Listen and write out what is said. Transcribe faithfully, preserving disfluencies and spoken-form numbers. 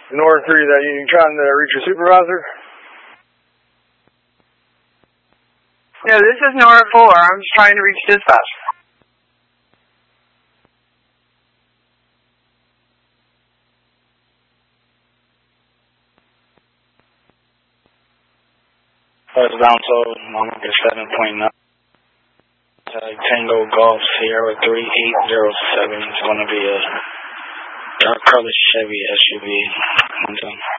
North three, that you trying to reach your supervisor? No, this is Nora four. I'm just trying to reach dispatch. First down total, number seven point nine. Tango Golf Sierra three eight zero seven. It's going to be a dark colored Chevy S U V.